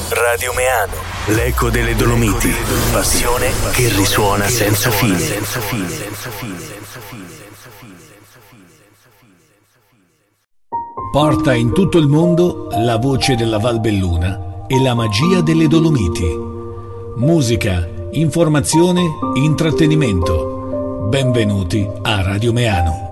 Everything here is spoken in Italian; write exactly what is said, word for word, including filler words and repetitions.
Radio Meano, l'eco delle Dolomiti, passione che risuona senza fine. Porta in tutto il mondo la voce della Val Belluna e la magia delle Dolomiti. Musica, informazione, intrattenimento. Benvenuti a Radio Meano.